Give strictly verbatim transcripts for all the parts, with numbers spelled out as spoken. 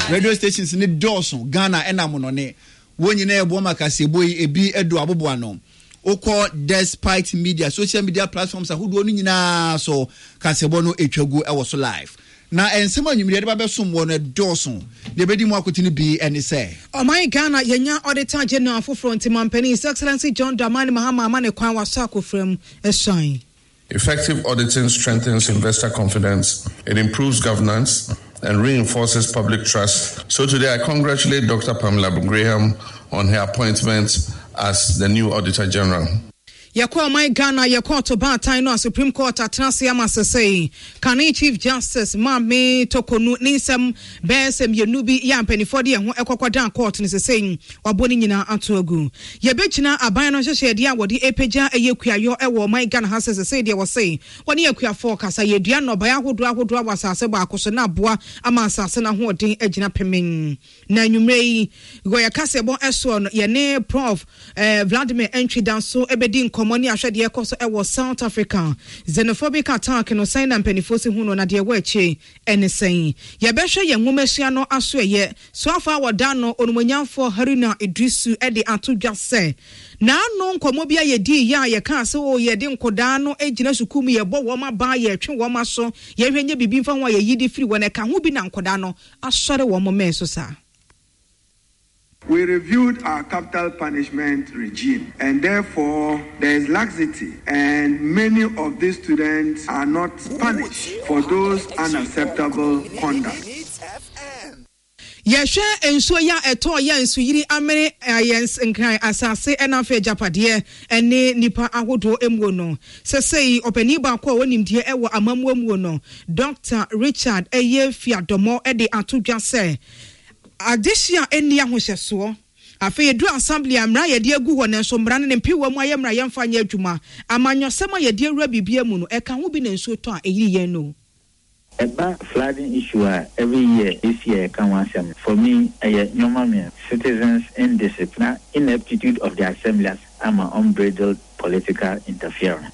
radio stations ne Dawson Ghana enamonone wonyine ebo makasebo yi ebi edo abobo ano okọ Despite Media social media platforms ahodo no nyina so kasebo no etwagu e wo so live na ensem anyumire de ba besom wo no Dawson de bedi mu akotini bi ene say oh my Ghana yenya auditor general for front Mampani His Excellency John Dramani Mahama amane kwan waso akofrem esan. Effective auditing strengthens investor confidence, it improves governance, and reinforces public trust. So today I congratulate Doctor Pamela Graham on her appointment as the new Auditor General. Yakwa my Ghana yakwa to Batan no Supreme Court atrasi amase say Kani Chief Justice Mame Tokonu Nisem Besem Yenubi ya mpanifo de ho ekokwadan court ne say waboni nyina atoagu ye begina aban no hye de awode epeja eyekuayo ewo my Ghana has say de was say woni ekuafo kasa yedua no baya hodo ahodo awasase ba akoso na aboa ama asase na ho den agina pemen na nwumrei go yakase bon eso no ye ne Prof eh, Vladimir Entry danso ebedi Komoni ahwede ekoso ewo South Africa xenophobic attack no sign and penifosi huno na de weche enesen ye behwe ye nwomahia no aso ye so afa wodano onumonyamfo Haruna Idrisu e de atodwa se na no nkomo bia ye di ya ye ka se o ye de nkoda no egina sukum ye bo wo ma ba ye twe wo ma so ye hwenye bibi mfa ho ye yidi firi wo na ka ho bi na nkoda no asore wo mo meso sa. We reviewed our capital punishment regime, and therefore there is laxity, and many of these students are not punished for those unacceptable conduct. Yesha enso ya eto ya enso yiri amere ayens nkran asase enafe japade ene nipa ahodo emwo no sesei opani ba kwa wonimdie ewo amamwo mu no Doctor Richard Eye Fiadomo e de atodwa se adisia eni ahohyeso afa yedu assembly amra yede agu ho ne so mra ne mpiwa mu ayemra yemfa nya adwuma amanyosema yede awura bibia mu no eka ho bi ne nso to a eyiri yen no eba flooding issue every year this year can one sem for me a normal citizens indiscipline ineptitude of the assemblies ama unbridled political interference.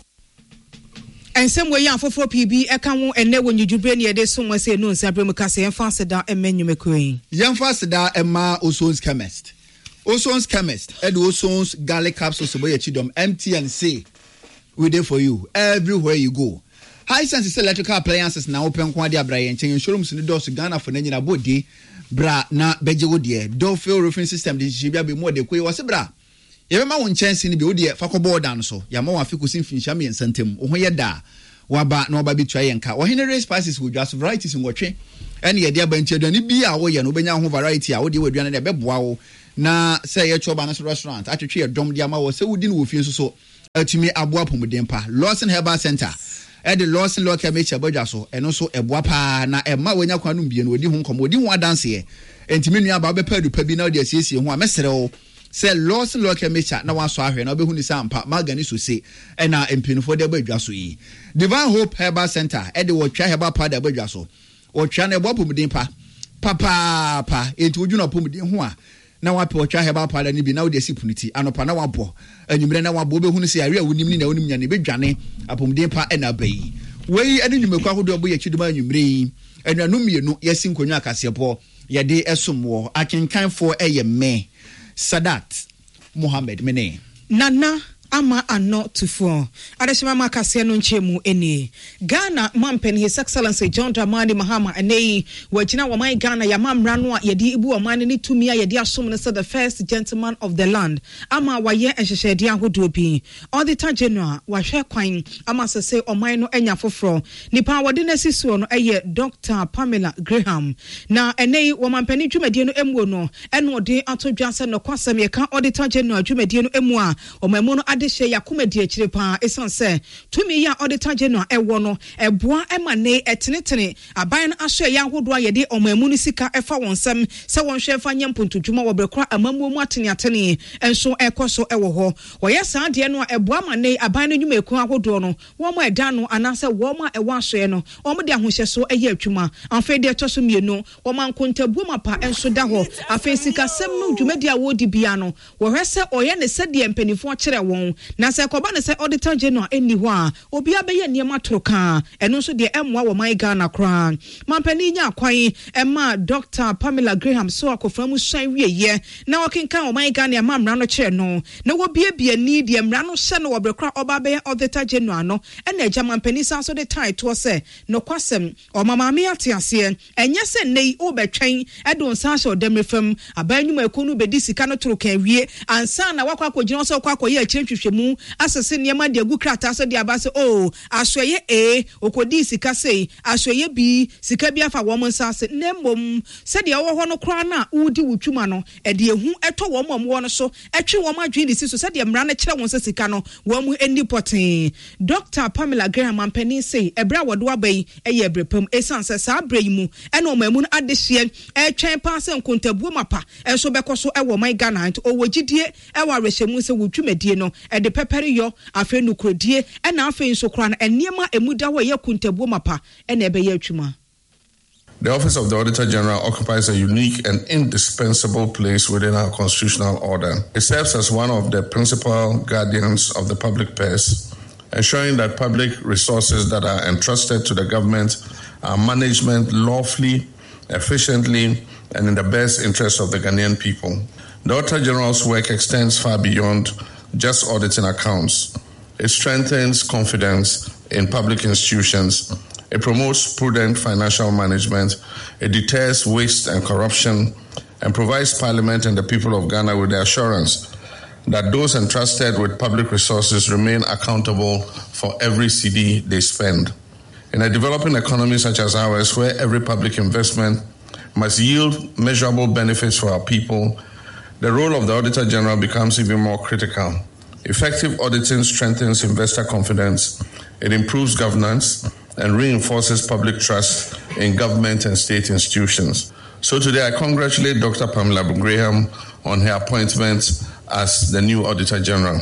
And some way ya for P B e kan wo ene wo nyujubre ne de so mo se no nsabre mu kase en fa seda emenyu mekoi yan fa seda ema Osons chemist Osons chemist e de Osons garlic capsules so boy chidom M T N C we there for you everywhere you go. High sense electrical appliances na open kwa dia bra yen chen showrooms ni dos Ghana for na nyina body bra na beje wo de Dolphin roofing system de jibia be mo de koi wo se bra ye be ma won chance ni be wo de fa ko board dan so ya ma wa fi kusin finhia me nsantem wo ho ye da waba na oba bitua yenka wo henry spices wo just varieties ngotwe ene ye de abanchi aduane bi a wo ye no benya ho variety a wo de waduane de beboa wo na say ye choba na restaurant atwetwe ye dom de ama wo se wudi no wo fi nso so atumi aboa pomodempa Lawson Herbal Center e de Lawson local mecha bodwa so eno so eboa pa na e ma wonya kwanu bie no odi ho nkomo odi ho adanse ye entimi nua ba be padu pa bi na odi asiesie ho a mesere wo se Lawson local mecha na waso ahwe na obehu ni sampa magani so se e na empinfo de badwa so yi Divine Hope Herbal Center e de wo twa herbal powder badwa so wo twa na eboa pomodempa papa pa enti oju na pomodem ho a na wape otwa herbal powder ni bi na odi asipuniti anopa na wabo anyumre na wabo obehu ni se are awunim ni na onim nya ne bedwane apomdempa e na bayi wei ene nyumekwa hodo obo ye chiduma anyumre yi enwanu mienu yesi nkonwa akasepo ye de esomwo akenkanfo eye me Sadat Mohammed mene Nana ama ano tufo adeshima makase no nchemu eni Ghana Mampani His Excellency John Dramani Mahama ene wajina wa mai Ghana ya mamra no yedi ibu wa mani ni tumia yedi asom ne the first gentleman of the land ama waye ehhehede ahodo bi Auditor General wa hwe kwan ama sese oman no enya foforo nipa wode na sisuo no eye Doctor Pamela Graham na ene wo Mampani dwumadie no emu no ene ode atodwa se no kwasem ye ka Auditor General dwumadie no emu a omamu no adehye yakoma di akire pa esan se tumi ya Auditor General ewo no eboa emane etenetene aban no ahwe ya ahodo ayede omamu no sika efa wonsem se wonhwe fa nyampontudwuma wo brekora amamu mu atene atene enso ekoso ewo ho wo yesa de no eboa mane aban no nwuma eku ahodo no wo mo eda no anase wo mo ewo ahwe no wo mo de ahohye so eye atwuma anfe de etoso mienu wo man kontabu mapa enso da ho afa sika sem no dwumadi a wo di bia no wo hwese oye ne sede empanifo kire won na sɛ kɔba ne sɛ auditor general ɛnni hɔ a obi abɛyɛ nneɛma toro kaa ɛno nso deɛ ɛmmoa wɔ man Ghana koraa mampani nya akwan ɛma Doctor Pamela Graham so akɔfra mu swan wieyɛ na wɔkenkan wɔ man Ghana ama mmara no kyerɛ no na wɔbiebie ni deɛ mmara no hyɛ no wɔ brekora ɔba bɛyɛ auditor general no ɛna agya mampani san so de title sɛ no kwasɛm ɔmamaame ate aseɛ ɛnyɛ sɛ nei wobɛtwɛn ɛde nsa hyɛ ɔdɛmre fam abanyuma ɛko no bɛdi sika no toro kan wie ansa na wakɔ akɔgyina sɛ ɔkɔ akɔyɛ akyerɛ twehwɛmu asese nneɛma de agu krataa sɛ de aba sɛ o asoɛyɛ e okɔdi sika sei asoɛyɛ bi sika bi afa wɔn nsa ase na mmom sɛdeɛ wɔwɔ hɔ no koraa na wodi wotwuma no ɛde ehu ɛtɔ wɔn a wɔwɔ no so ɛtwe wɔn adwene de si so sɛdeɛ mmara no kyerɛ wɔn sɛ sika no wɔn mu ani pɔtee Doctor Pamela Graham mampani sei ɛbrɛ a wɔde waba yi ɛyɛ ɛbrɛpam ɛsan sɛ saa brɛ yi mu ɛna ɔman mu no adehyeɛ ɛtwɛn paa sɛ nkontabuo mapa ɛnso bɛkɔ so ɛwɔ man Ghana nti ɔwɔ gyidie ɛwɔ awerɛhyɛmu sɛ wɔdwumadie no ɛde pɛpɛre yɔ afei nukurodie ɛna afei nso koraa no ɛnneɛma ɛmu da hɔ ɛyɛ kontabuo mapa ɛna ɛbɛyɛ atwuma. The Office of the Auditor General occupies a unique and indispensable place within our constitutional order. It serves as one of the principal guardians of the public purse, ensuring that public resources that are entrusted to the government are managed lawfully, efficiently, and in the best interest of the Ghanaian people. The Auditor General's work extends far beyond just auditing accounts. It strengthens confidence in public institutions. It promotes prudent financial management. It deters waste and corruption and provides Parliament and the people of Ghana with the assurance that those entrusted with public resources remain accountable for every C D they spend. In a developing economy such as ours, where every public investment must yield measurable benefits for our people, the role of the Auditor General becomes even more critical. Effective auditing strengthens investor confidence, it improves governance, and reinforces public trust in government and state institutions. So today I congratulate Doctor Pamela Graham on her appointment as the new Auditor General.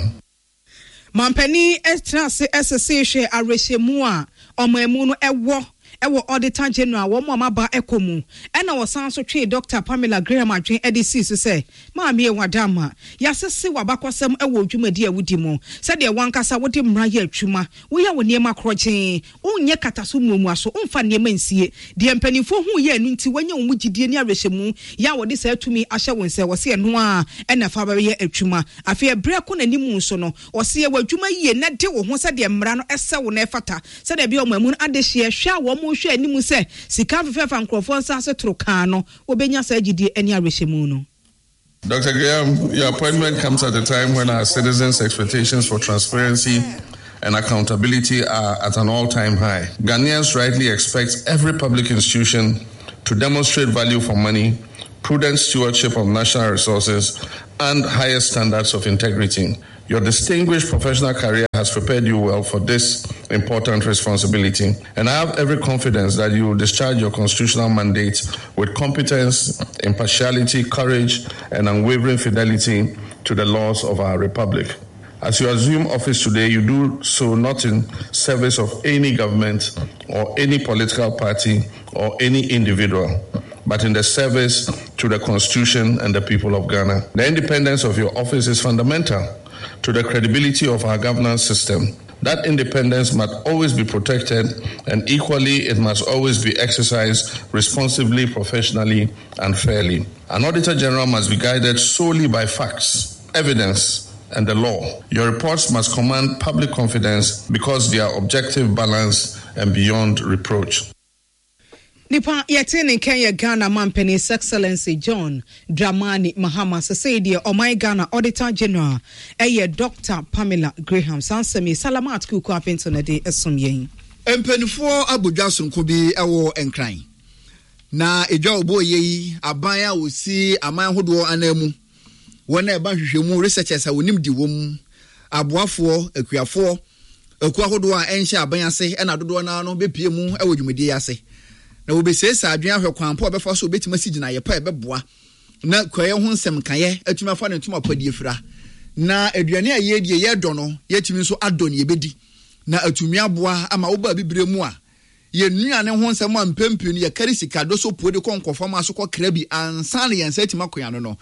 Mampani estrase ssehwe arehemu a omamu no ewo ewo Auditor General wo mo maba ekomu ena wo san so twe Doctor Pamela Graham adwen edisi so se maame wadama yasese wabakosem ewo dwumadi awudi mu se de wankasa wode mmra ya atwuma wo ya wo niema krochen unye kataso mumu aso umfa niema nsie de mpanifo hu ye anu nti wanya wo gidie ni arehemu ya wode sa atumi ahye wo nse wo se eno a ena fa ba ye atwuma afi ebre ko nanimu so no wo se ye wadwuma ye na de wo ho se de mmra no ese wo na efata se de bia o mamu adehye hwa wo mo hwe animu se sika fefa nkrofo nsa se toro kan no obenya sa gidie ani arehemu no. Doctor Graham, your appointment comes at a time when our citizens' expectations for transparency and accountability are at an all-time high. Ghanaians rightly expect every public institution to demonstrate value for money, prudent stewardship of national resources, and higher standards of integrity. Your distinguished professional career has prepared you well for this important responsibility, and I have every confidence that you will discharge your constitutional mandate with competence, impartiality, courage, and unwavering fidelity to the laws of our republic. As you assume office today, you do so not in service of any government or any political party or any individual, but in the service to the Constitution and the people of Ghana. The independence of your office is fundamental to the credibility of our governance system. That independence must always be protected, and equally, it must always be exercised responsibly, professionally, and fairly. An Auditor General must be guided solely by facts, evidence, and the law. Your reports must command public confidence because they are objective, balanced, and beyond reproach. Nipa yetini Kenya Ghana Mampeni His Excellency John Dramani Mahama Sesedi Omai Ghana Auditor General eye Doctor Pamela Graham Sansemi Salamat Kuku apento na de esomyen. Empenifo abodwa sonko bi ewo enkran. Na edwa obo yeyi aban a osi aman hodo anamu. Wona eba hwehwemu researchers a wonim di wom aboafo akuafo akua hodo a enhye aban ase na dodo na no bepie mu ewo dwumedi ase. Na obesesa adwen ahwe kwampo obefa so obetima sigina ye pa ebeboa na kwaye ho nsem kaye atumi afa ne ntuma padie fira na aduane a ye die ye dɔ no yetimi so adɔ ne yebedi na atumi aboa ama oba bibire mu a ye nuane ho nsem a mpempem ye kare sika do so pode konkofam aso kɔ krabi ansan ye nsa tima koya no no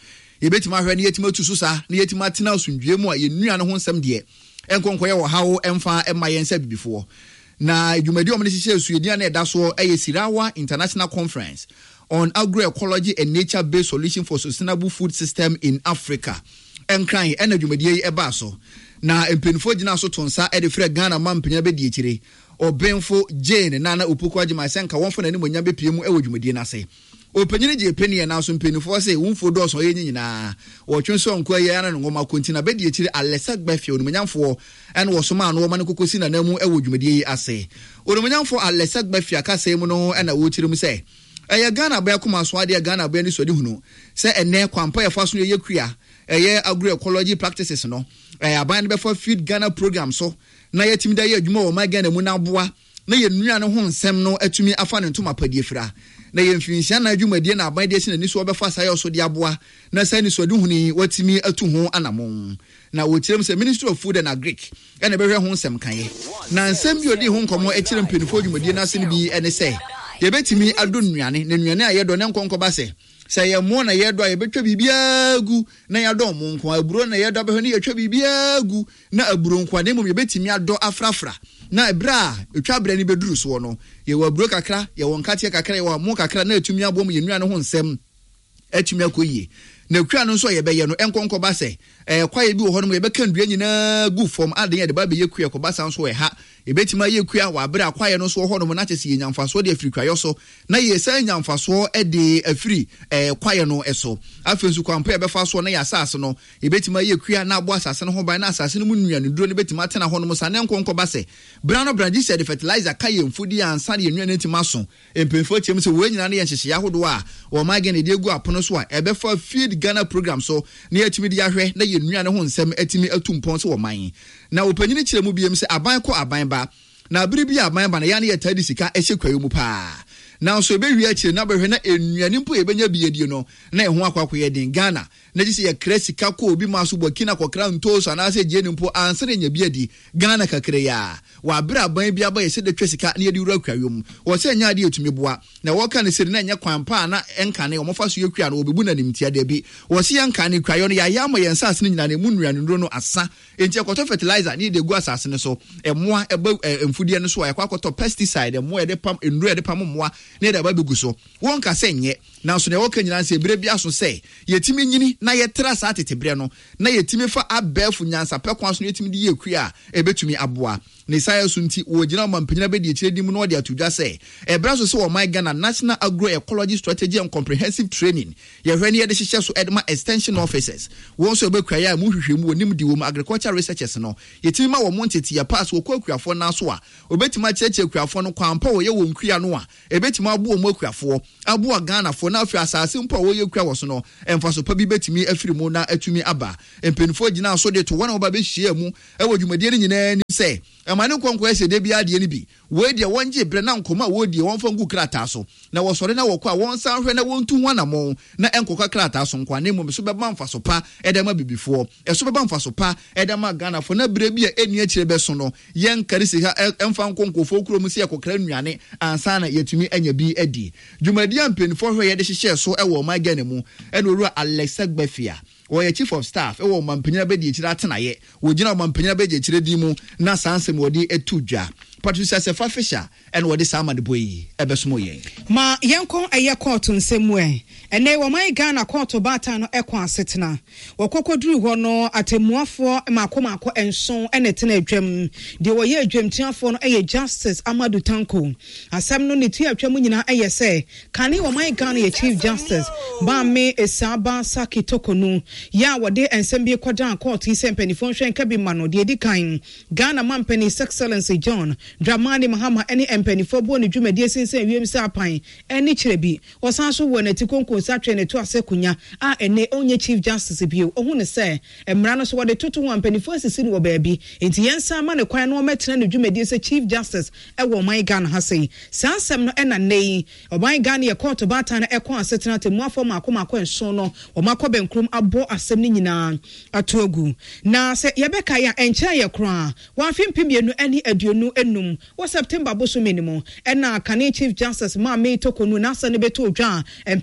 yɛbɛtumi ahwɛ ne yɛtumi atu so saa ne yɛtumi atena asundwie mu a yɛnnua no ho nsɛm deɛ ɛnkɔnkɔyɛ wɔ hawo ɛmfa ɛma yɛn sɛ bibifoɔ na dwumadi ɔmo ne hyehyɛ suadia na ɛda so ɛyɛ Sirawa International Conference on Agroecology and Nature-Based Solution for Sustainable Food System in Africa. Enkran ena dwumadi yi ɛba so na mpenfo gyina so tonsa ɛde frɛ Ghana ma mpenya bɛdi akyire Obenfo Jane Nana Opoku Agima senka wonfo na ni monya bepie mu ɛwɔ dwumadi na se opanyini gye penie na so mpenfo se wonfo dɔso yɛ nyina wɔtwe so nko yɛ ana ngoma kontina bɛdi akyire Alesa Gbafie onumnyamfo ɛna wɔsoma no wɔma ne kokosi na namu ɛwɔ dwumadi yi ase onumnyamfo Alesa Gbafie aka sɛ mu no ɛna wɔkyire mu sɛ ɛyɛ Ghana bɛ kuma so ade Ghana bɛ ni so de hunu sɛ ɛnɛ kwampa yɛ fa so yɛ kua ɛyɛ agroecology practices no ɛyɛ aban bɛ fa feed Ghana program so na yɛtimi da yɛ adwuma wɔ ma Ghana mu na boa na yɛ nnua no ho nsɛm no atumi afa ne ntoma padie fra na yɛ mfinhyia na adwumadie na aban de si na ni so bɛfa sa yɛ so de aboa na sɛ ni so de huni watimi atu ho anamon na wɔkyerɛm sɛ Ministry of Food and Agric ɛna bɛhwɛ ho nsɛm kan yɛ na nsɛm bi odi ho nkɔmɔ ɛkyerɛ mpanyinfo adwumadie na se no bi ɛne sɛ yɛbɛtimi ado nnuane na nnuane a yɛdɔ ne nkɔnkɔba sɛ sɛ yɛ mo na yɛdɔ a yɛbɛtwa biribiaa gu na yɛdɔ mo nko aburo na yɛdɔ bɛhwɛ ne yɛtwa biribiaa gu na aburo nko na mmom yɛbɛtimi adɔ afrafra na ebra a etwa bra ni beduru so no yɛwɔ aburo kakra yɛwɔ nkateɛ kakra yɛwɔ mo kakra na atumi abɔ mu yɛnua no ho nsɛm atumi akɔyie na kura no nso yɛbɛyɛ no enkonkɔba sɛ eh kwae bi wɔ hɔ no yɛbɛka ndua nyinaa gu fam aden yɛ de ba bɛyɛ kua kɔba san so ɛha ebetima yɛ kua wɔ abere akwae no so hɔ no na kyesi nyamfaso de afiri kwae so na yɛ sɛ nyamfaso de afiri eh kwae no ɛso afei nso kwampa yɛbɛfa so na yɛ asase no ebetima yɛ kua na abo asase no ho ban na asase no mu nua no duro no betima tena hɔ no mo sa na enkonkɔba sɛ bra no branji sɛ de fertilizer ka yɛ mfudi ansa de nua no ntima so empemfo kyem sɛ wo nyina no yɛ nhyehyɛ ahodo a wɔ ma gene de egu apono so a ɛbɛfa feed Ghana program so na yɛtumi de ahwɛ na yɛnua no ho nsɛm atimi atumpɔn so wɔ man na opanyini kyerɛ mu biem sɛ aban kɔ aban ba na bere bi aban ba na ya na yɛtadi sika ɛhyɛ kwayo mu paa na so ɛbɛwie akyire na bɛhwɛ na ennuane mpo yɛbɛnya biedie no na ɛho akwakɔ yɛ den Ghana na gye sɛ yɛkra sika kɔ obi ma so bɔkina kɔkra ntoso anaasɛ gye ne mpo ansere nya biadi Ghana kakra ya wa abere aban bi aba yɛsɛ de twa sika na yɛde wura kwayo mu wɔ sɛ nya ade etumi boa na wɔka ne sɛ na nya kwan pa na ɛnka ne ɔmofa so yɛkua no obebu na nimtia da bi wɔ sɛ yɛnka ne kwayo no yɛayɛ ama yɛn sase no nyina ne mu nnuane nduro no asa enti akɔtɔ fertilizer ne de gu asase no so ɛmoa ɛba mfudie no so a yɛkɔ akɔtɔ pesticide ɛmoa yɛde pam nduro yɛde pam moa na yɛde aba begu so wɔn ka sɛ nyɛ nanso ne wɔka nyina sɛ bere bi aso sɛ yɛtimi nyini na yɛtra saa tetebrɛ no na yɛtimi fa abɛɛfo nyansa pɛkwan so yɛtimi de yɛkua ɛbɛtumi aboa ne saya so nti wɔgyina ma mpanyina bɛdi akyire di mu no wɔde atodwa sɛ ɛbra so sɛ wɔ my Ghana National Agroecology Strategy and Comprehensive Training yɛhwɛ ne yɛde hyehyɛ so ɛde ma extension officers wɔn so ɛbɛkua yɛ a mu hwehwɛ mu wɔnim di wɔ mu agriculture researchers no yɛtimi ma wɔn ntete yɛ pass wɔ kuakuafoɔ na so a obɛtimi akyerɛkyerɛ kuafoɔ no kwampa wɔ yɛ wɔn kua no a ɛbɛtimi abo wɔn akuafoɔ abo Ghanafoɔ na afiri asase mpo a wɔyɛ kua wɔ so no ɛmfa so pa bi bɛtimi afiri mu na atumi aba mpanimfoɔ gyina so de to wɔn a wɔba bɛhyia mu ɛwɔ dwumadie no nyinaa ni sɛ ɛmane nkɔnkɔ ɛsɛ de bi adeɛ no bi wɔn deɛ wɔn gye brɛ na nkɔmɔ a wɔn deɛ wɔn fa ngu krataa so na wɔsɔre na wɔkɔ a wɔn san hwɛ na wɔn tu wɔn anamɔ na ɛnkɔkɔ krataa so nkwa ne mu so bɛba mfa so pa ɛda ma bibifoɔ ɛso bɛba mfa so pa ɛda ma Ghanafoɔ na brɛ bi a ɛni akyire bɛso no yɛn kari sika ɛmfa nkɔnkɔfoɔ kuro mu sɛ yɛkɔkra nnuane ansa na yɛtumi anya bi adi dwumadie mpanimfoɔ hwɛ yɛde hyehyɛ so ɛwɔ ɔman Ghana mu ɛna owura Alesa Gbafie wɔyɛ chief of staff ɛwɔ ɔmampanyina bɛdi akyire atenaeɛ wɔgyina ɔmampanyina bɛdi akyire di mu na saa nsɛm wɔde ɛtu dwa Patricia Sefa Fisher ɛna wɔde saa ma de bɔ yi ɛbɛsomo yɛn ma yɛnkɔ ɛyɛ kɔɔto nsɛm mu ɛ ɛnɛ wɔman Ghana kɔɔto baatan no ɛkɔ asetena wɔkɔkɔduru hɔ no atemmuafoɔ maako maako nson ɛna tena adwam deɛ wɔyɛ adwamtuafoɔ no ɛyɛ Justice Amadou Tanko asɛm no ne tu atwa mu nyinaa ɛyɛ sɛ kane wɔman Ghana yɛ Chief Justice Bame Esaba Saki Tokonu ya wɔde nsɛm bi kɔdan kɔɔto yi sɛ mpanimfoɔ nhwɛ nka bi ma no deɛ di kan Ghana Mampani His Excellency John Dramani Mahama any empenifo bo ne dwumadie sensen wiem sɛ apan ɛne kyerɛ bi wɔsan so wɔ nati konko sa twɛ ne to asekunya a ɛne onye Chief Justice bio ohun ne sɛ mmara no so wɔde toto ho empenifo asisi no wɔ baabi enti yɛnsa ma ne kwan no ɔmɛtena ne dwumadie sɛ Chief Justice ɛwɔ ɔman Ghana ha sɛ saa asɛm no ɛna nei ɔman Ghana yɛ court baatan no ɛkɔ asetena temuafo maako maako nson no ɔmakɔ benkrom abɔ asɛm no nyinaa ato agu na sɛ yɛbɛka yɛ ɛnkyɛ yɛ kora wɔafi mpemienu ɛne aduonu enum wɔ September boso minimum ɛna kane Chief Justice Mame Tokonu na asa ne beto dwa empanifo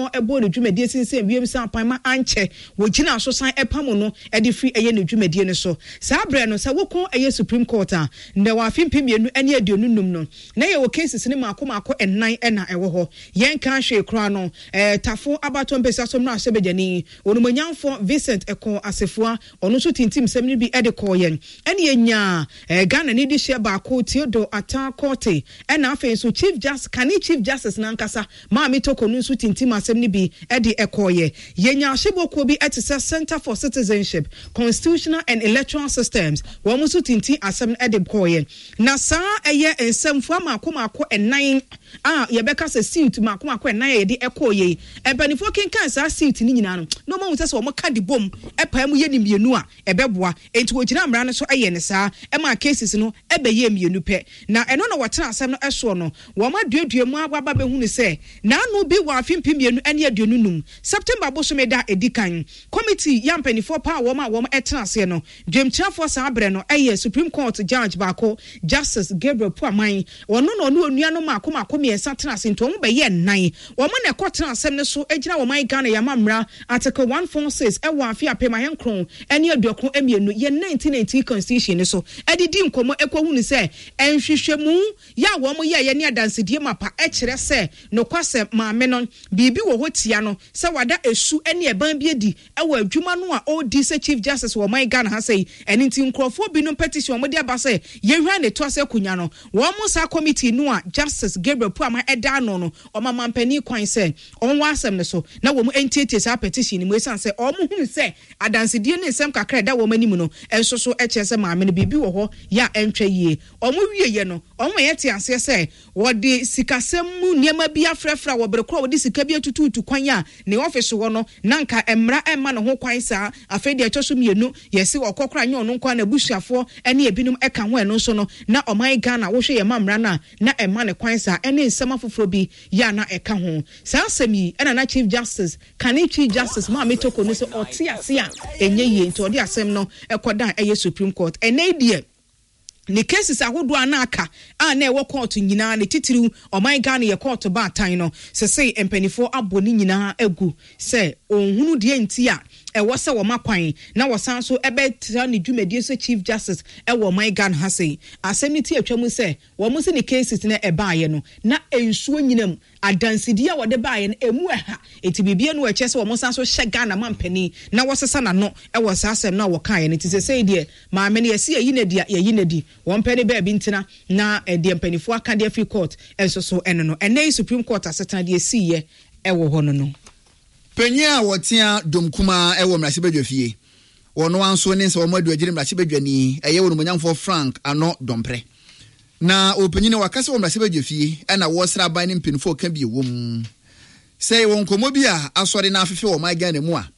no ebo ne dwumadie sinsen wiem san panma anche wo gina so san epamo no e de free eye ne dwumadie ne so saa bre no sa wokon eye Supreme Court a na wa fimpim mienu ene aduonu num no na ye wo cases ne maako maako ennan ena ewo ho yen kan hwe kra no eh tafo abato mpesa so mra sebejani onumanyamfo Vincent Eko Asefua ono so tintim sem ne bi e de ko yen ene enya eh Ghana ne di share baako Theodore Atan Cote ena afen so Chief Justice kani Chief Justice nankasa ma mi toko no so tintim asem ne bi e de ekoye yenya aheboko bi etisa Center for Citizenship Constitutional and Electoral Systems wo mo so tintim asem e de koye na saa eye ensemfo maako maako enan ah yebeka se suit maako maako enan ye de ekoye empanifo kenkan saa suit ni nyina no no mo se wo ka di bom epa mu ye ni mienu a ebeboa enti wo gina mra no so eye ne saa e ma cases no ebe ye mienu pe na eno no wotena asem no eso no wo ma duadua mu ababa be hu ne se na no bi wa afimpi mienu ene aduonu num September bo so me da edikan committee ya mpanifo pa wo ma wo etena ase no dwemkyafo saa bre no eye Supreme Court judge baako Justice Gabriel Puaman wono no no onua no maako maako me esa tena ase nto mo be ye nan wo ma na ekotena asem ne so egina wo man Ghana ya mamra article one forty-six e wo afi apema henkron ene aduokro emienu ye nineteen eighty constitution ne so edidi nkomo ekohu ne se enhwehwemu ya wo mo ye ye ne adansedie mapa e kire se no kwase maame no bibi wo hotia no se wada esu ene eban bi edi e wo adwuma no a odi se Chief Justice wo man Ghana ha sei ene nti nkrofo bi no petition mo de aba se ye hwa ne to se kunya no wo mo sa committee no a Justice Gabriel Puama eda no no o ma mampani kwan se on wa asem ne so na wo mo entiete sa petition ni mo esan se o mo hunu se adansedie ne nsem kakra da wo manimu no enso so e chese maame no bibi wo ho ya entwa yie o mo wie ye no o mo yete ase se wo de sikasem mu niema bi afrafra wo berekro wo de sika bi atututu kwan ya ne office wo no nanka emra emma no ho kwan sa afedi a choso mienu yesi wo kokora nya ono kwan na busuafo ene ebinum eka ho eno so no na o man Ghana wo hwe ye mamra na na emma ne kwan sa ene nsema foforo bi ya na eka ho sa asemi ena na Chief Justice kani Chief Justice ma metoko no so oti ase a enye ye nti odi asem no ekoda eye Supreme Court ene die ne cases ahodo anaka a na ewo court nyina ne titiriu o man Ghana ye court ba atan no se se empanifo aboni nyina agu se onhunu de nti a ewo se wo makwan na wo san so ebe tra ne dwumadie so Chief Justice e wo man Ghana ha sei asem ne ti atwamu se wo mo se ne cases na ebaaye no na ensuo nyinam adansidia wo de baaye no emu eha eti bibia no eche se wo mo san so hye Ghana mampani na wo sesa na no e wo sa asem na wo kan ne ti se sei de ma me ne yesi yi na dia yi na di won pene be bi ntina na e de mpanifo aka de free court enso so eno no ene Supreme Court asetan de siye e wo ho no no penya wotia domkuma e wo mrase badwafie wono anso ne se wo madu agire mrase badwani eye wo monyamfo Frank ano dompre na openyine wakase wo mrase badwafie e na wo sra ban ne mpinfo ka bi wom sei won komo bi a asore na afefe wo maga ne mu a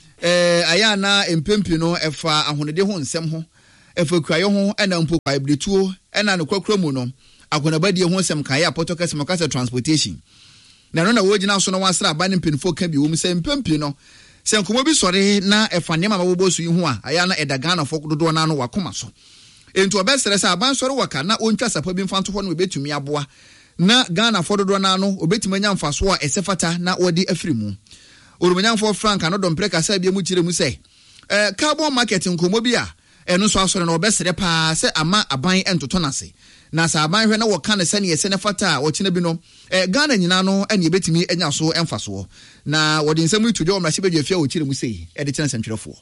eh aya na empempi no efa ahonede ho nsem ho efa kwayo ho e na mpo kwa ibretuo e na no kwakura mu no akonabadie ho nsem kan ya potokase makase transportation na no na wogina so no wasra aban mpinfo ka bi wom se mpempi no se nkomo bi sore na efane ma mabobosu yi ho a aya na edagana fo dodo na no wakoma so enti obesere se aban sore waka na ontwa sapa bi mfanto ho no betumi aboa na Ghana fo dodo na no obetumi nya mfaso a esefata na wodi afiri mu orumanyamfo Frank ano dompre kasa bi mu kire mu se eh carbon market nkomo bi a eno so asore na obesere pa se ama aban entoto nase na sa aban hwe na woka ne sene yese ne fata wo kine bi no eh Ghana nyina no ene betimi enya so emfaso na wodi nsemu itudwo mrahye bedwe fia wo kire mu sei e de kine sentwerefo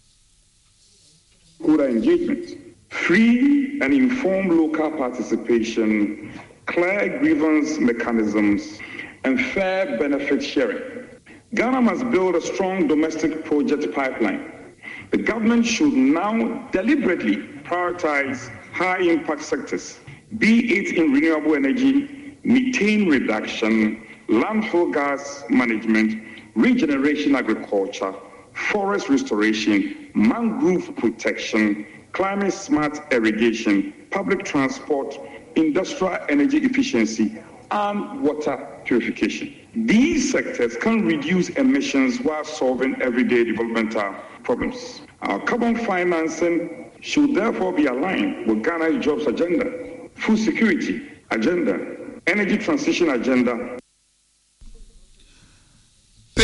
good engagement, free and informed local participation, clear grievance mechanisms, and fair benefit sharing. Ghana must build a strong domestic project pipeline. The government should now deliberately prioritize high-impact sectors, be it in renewable energy, methane reduction, landfill gas management, regeneration agriculture, forest restoration, mangrove protection, climate-smart irrigation, public transport, industrial energy efficiency, and water purification. These sectors can reduce emissions while solving everyday developmental problems. Our carbon financing should therefore be aligned with Ghana's jobs agenda, food security agenda, energy transition agenda.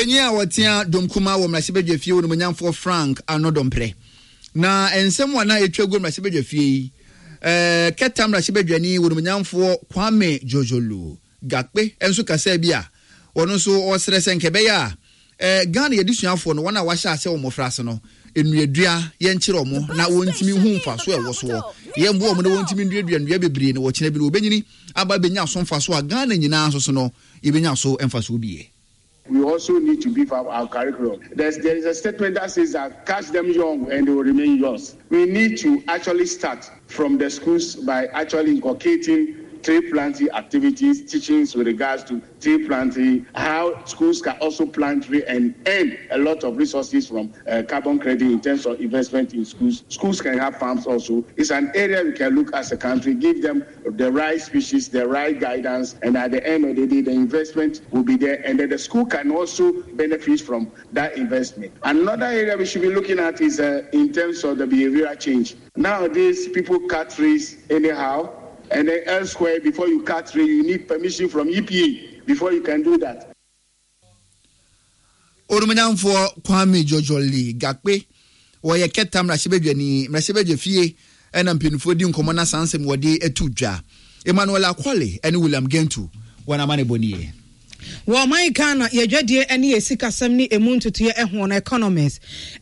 Penya watia domkuma wa mrasibedwe fie wo mnyamfo Frank Anodompre. Na ensem wana etwa go mrasibedwe fie eh ketam mrasibedwe ni wo mnyamfo Kwame Jojolu Gakpe enso kasa bia ono so osrese nkebe ya eh Ghana yedisuafo no wana wahya ase wo mofrase no enuadua ye nkyere omo na wontimi hu mfa so e wo so ye mbo omo na wontimi nduadua ndua bebre ne wo kyena bi no obenyini aba benya so mfa so a Ghana nyina so so no yebenya so emfa so biye. We also need to beef up our curriculum. There's, there is a statement that says that catch them young and they will remain yours. We need to actually start from the schools by actually inculcating tree planting activities, teachings with regards to tree planting, how schools can also plant tree and earn a lot of resources from uh, carbon credit in terms of investment in schools. Schools can have farms also. It's an area we can look as a country, give them the right species, the right guidance, and at the end of the day, the investment will be there, and then the school can also benefit from that investment. Another area we should be looking at is uh, in terms of the behavioral change. Nowadays, people cut trees anyhow, and then elsewhere, before you cut tree, you need permission from E P A before you can do that. Orumanyamfo Kwame Jojoli Gakpe woye ketam rasibedwe ni rasibedwe fie ena mpinfo di nkomo na sansem wode etudwa Emmanuel Akwale ene William Gentu wana mane boniye. Well, my Ghana, ye jadie any sika semni emuntu to ye ehon economist.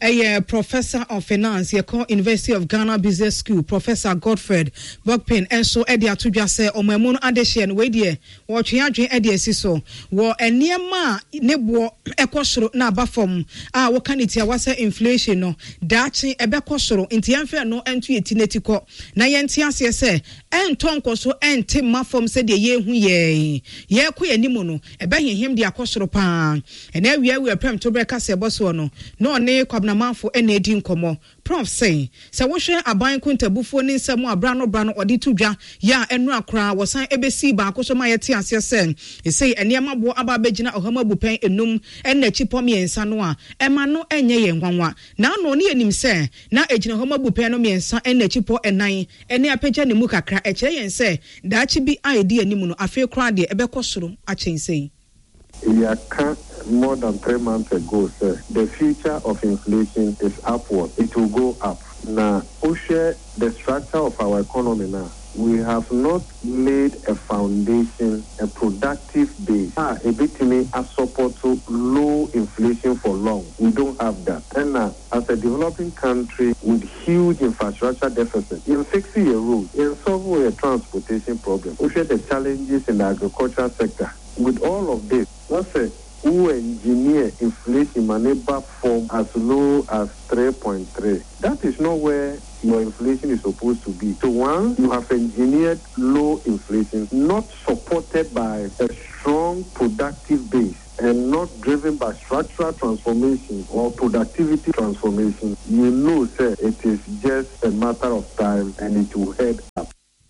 A professor of finance, ye call University of Ghana Business School, Professor Godfred Bokpin, and so Edia to just say, O Mamun Adeshian, Wedie, or Chiadri Edia Siso, war a near ma nebo ekosro na bafom. Ah, what can it ya was inflation no, dachi ebekosro, intianfe no entry etinetico, Nayantias say, and tonkoso and Tim Mafom said ye hu ye, ye queer nimono. Behin him the akosoro pan and every we prem to break us a bosso no no ne kwabna for any din komo prof say so wo hwe aban kuntabufo ni nsam abrano brano odi tudwa ya enu akra wo san ebesi ba akoso ma yete ase sen e say eniema bo aba begina ohama bupen enum ena chipom yensa no a ema no enye ye nwanwa na no ne enim se na egina ohama bupen no yensa ena chipo enan ene apagya ne mu kakra e kire yense da chi bi idea ni mu no afi kra de ebekosoro achen Yeah, more than three months ago, sir, the future of inflation is upward. It will go up. Now, we share the structure of our economy now. We have not laid a foundation, a productive base. Ah, a bit me a support to low inflation for long. We don't have that. And now, as a developing country with huge infrastructure deficit, in fixing a road, in solving a transportation problem, we share the challenges in the agricultural sector. With all of this, let's say, who engineer inflation maneuver form as low as three point three. That is not where your inflation is supposed to be. So once you have engineered low inflation, not supported by a strong productive base and not driven by structural transformation or productivity transformation, you know, sir, it is just a matter of time and it will head up.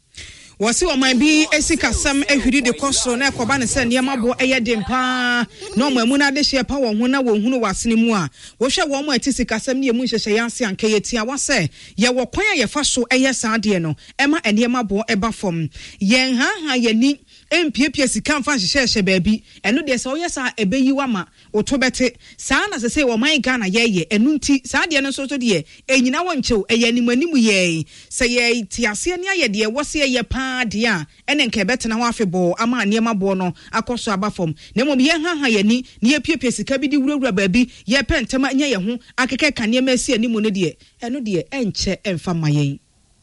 Wasi wa maibi esika sam ehwiri de kosoro na ekoba ne se niam abo eye dempa no mamuna de hye pa wo ho na wo hunu wasene mu a wo hwe wo mo atisika sam ne emu hyehye yanse anka yetia wase ye wo kwan ye fa so eye saade no ema eniem abo eba fom yen ha ha ye ni empiepie sika mfa hyehye baabi eno de se wo yesa ebeyi wama otobete saa na se se wo man Ghana ye ye enu nti saade no so so de enyina wo nchew eye animanimu ye se ye tiase ne aye de wo se ye pa dia ene nke betena ho afebo ama niema bo no akoso abafom na mom ye haha yani ne ye piepie sika bi di wurawura baabi ye pentema nya ye ho akeke ka niema asi animu no de eno de enche emfa mayen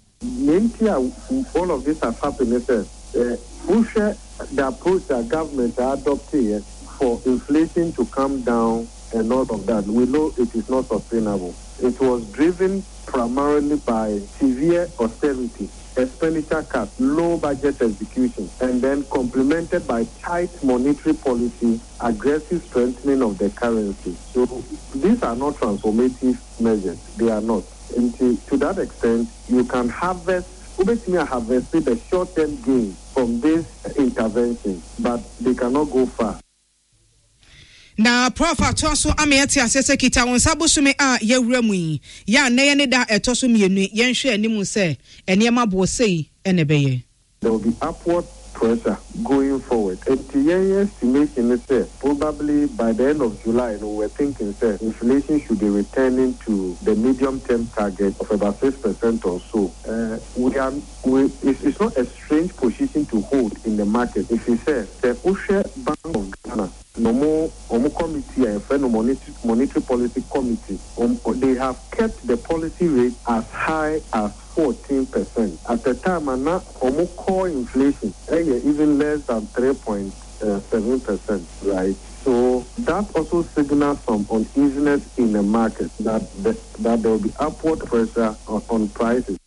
all of this has happened sir uh, push the approach that government are adopting for inflation to come down and all of that. We know it is not sustainable. It was driven primarily by severe austerity, expenditure cuts, low budget execution, and then complemented by tight monetary policy, aggressive strengthening of the currency. So these are not transformative measures. They are not. And to, to that extent, you can harvest, Ubesimi harvested the short-term gain from this intervention, but they cannot go far. Na prof atoso ameti asese kita wonsa bosume a yewura mu yi ya na ye ne da etoso mienu yenhwe animu se eniema bo sei ene beye. There will be upward pressure going forward. And the estimation is that probably by the end of July, you know, we're thinking that inflation should be returning to the medium-term target of about six percent or so. Uh, we are, we, it's, it's not a strange position to hold in the market. If you say the Osha Bank of Ghana, no more, no committee, a friend of monetary, monetary policy committee, um, they have kept the policy rate as high as fourteen percent. At the time, and now, um, core inflation, uh, even less than three point seven percent, right? So that also signals some uneasiness in the market that the, that there will be upward pressure on, on prices.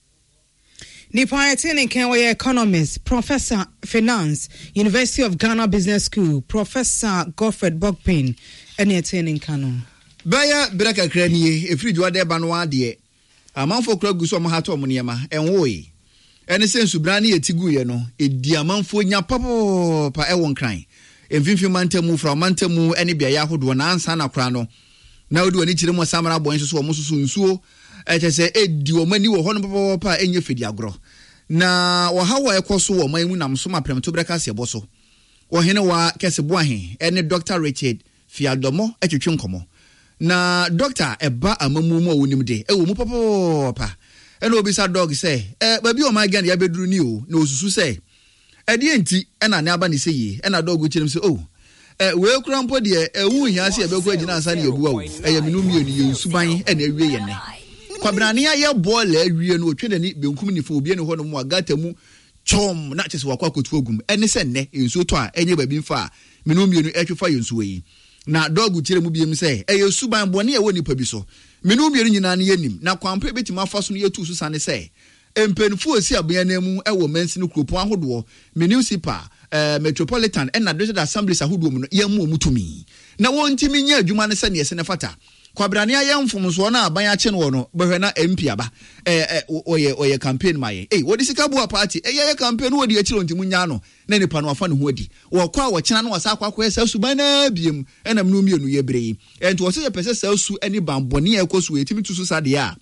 Nipa Etene Kenway economist, Professor Finance, University of Ghana Business School, Professor Godfred Bogpin, and Etene Kano. Baya Breka Cranie, if you do a banwa de a man for club Gusom Hato Muniama, and woy. Any sense to Brani Etigueno, a diamant for nya papa pa ewon crying. In Vinfi Mantemu from Mantemu, any Biayahu do an answer crano. Now do any Chilimo Samara boys or Musu so. I say, eh, do many or honorable pa in your fidiagro. Na or how I call so, my winam soma prem to brecasia bosso. Or Henawa Cassabuahi, any Doctor Richard Fialdomo at your chuncomo. Na Doctor a ba a mamumo unim de, eh, papa. And obisa dog say, eh, baby, oh my gan, ya bedru new, no su say. At the end, and I never say, and a dog which him say, oh. Eh, well, crampo dear, a woo, he has a bequest and Sunny of woe. I am no mere you, Subai, and a rain. Kwabrania ya boil every no train and it be coming for being one of more gatamu chom, not just walk with fogum, and the send in so toa, any baby far, Minumi electrify in sway. Now, dog would tell him say, a Suban Bonia when you publiso. Minumi in an yenim, now compare bit my first year to Susan say. And penful see a bianemu, a woman's no group one wood war, municipal, metropolitan, and addressed assemblies a hood woman, yamu to me. Now, one timmy near Jumana Sanya Senefata. Kwabrania yam from Swana by a chenwono, Bahena M P aba, eh, or your campaign my. Eh, what is a Kabua party? A campaign with your children to Munyano, Nene Panwafan Woody, or Kwa Chan was Aqua Quest, Subana Bium, and a Mumio Yebre, and to a person sells to any bambonia cos with him to Susadia.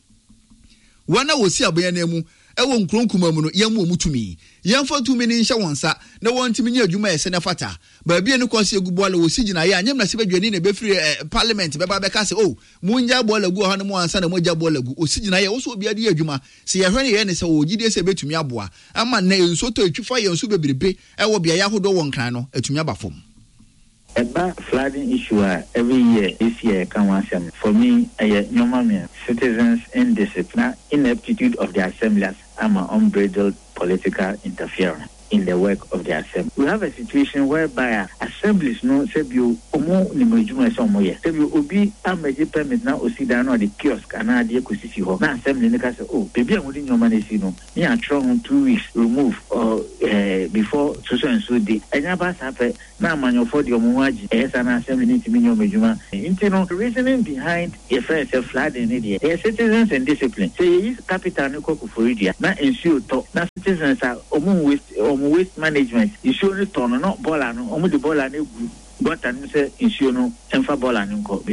One I will see a Bianemu. I won't crunkumamuno, yamu mutumi. Yam for two minutes, shawansa, no one to me near Juma Senafata. But being a course of Gubola was sitting, I am not in a Befree Parliament, Babacas, oh, Munja Bola go on one son of Moja Bola, or sitting I also be a dear Juma. See a honey and so did say to me abua. I'm a nail so to fire and super be, I will be a Yahoo one crano, a to me abafum. About flooding issue every year, this year, can one for me, a normal citizens indiscipline, ineptitude of the assemblies, and my unbridled political interference in the work of the assembly. We have a situation whereby assemblies no say you omo nimejuma somoye. Say you obi ameje permit na osida na the kiosk and na dey kosisi ho. Na assembly ne ka say oh baby am wodi nyoma na si no. Me a try on two weeks remove or uh, before so so and so day. Enya ba sa pe na amanyofo de omo waji. Yes na assembly need to be nyoma ejuma. Into no reasoning behind a first flooding ne dey. The citizens and discipline. Say is capital ne ko for idia. Na ensure to na citizens are omo waste omo waste management issue return no bola no omo de bola na egu got and say issue no emfa bola no ko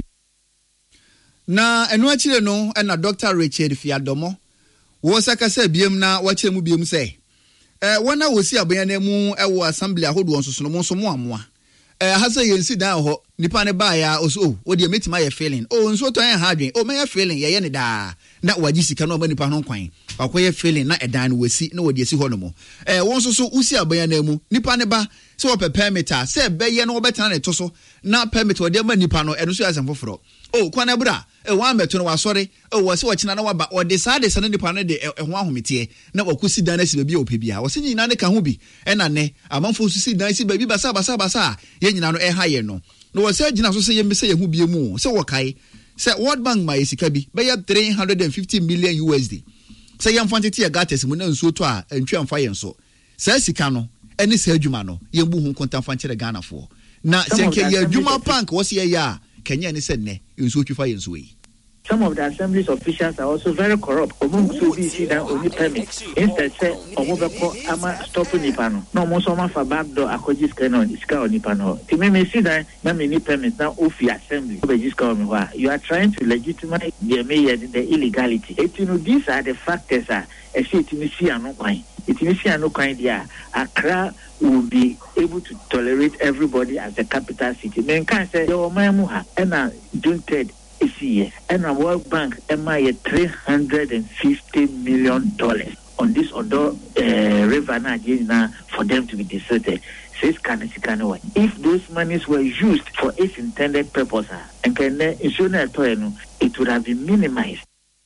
na enu akire no na Doctor Richard Fiadomo wo saka say biem na wa kire mu biem say eh wona wo si aban na mu e wo assembly ahodo nsoso no mo nso mo amoa eh ha say yensi dan ho nipa ne ba ya oso wo de metima ye feeling oh nso to en ha adwen o me ye feeling ye ye ne da na wagi sika no ba nipa no kwan akoye feeling na edan no wasi na wodi esi ho no mo eh won so so usi aban na mu nipa ne ba se wo prepare meter se be ye no wo betana ne to so na permit wo de ma nipa no eno so asem foforo oh kwana bra e wan beto no wasori oh wo se wo kina na waba o de sa de sa nipa no de e ho ahomete na wakusi dan na si baby opebia wo se nyina ne ka ho bi e na ne amanfo susi dan si baby basa basa basa ye nyina no e ha ye no no wo se gina so se ye mbese ye hu bi mu se wo kai se World Bank ma yesika bi be ya three hundred fifty million U S D se yam fantiti ya gates mu na nso to a ntwa mfa ye nso se sika no ene se adwuma no ye mbu hu kontan fa nkere Ghana fo na se nke ye adwuma bank wo se ye ya Kenya ni se ne nso twifa ye nso yi Some of the assembly's officials are also very corrupt. Omo so be see that only permit. Instead say omo beko ama stop nipa no. No mo so ma fa back door akoji scan on iska on nipa no. Ti me me see that na me ni permit na ofi assembly. Obeji ska on wa. You are trying to legitimize the mayor the illegality. Et you know these are the factors are e say ti me see ano kwan. It me see ano kwan dia Accra will be able to tolerate everybody as a capital city. Men can say your man mu ha e na June third year, and a World Bank M I A three hundred and fifty million dollars on this other uh, river now for them to be deserted. Says Kanasikanaway. If those monies were used for its intended purpose, and can it would have been minimized.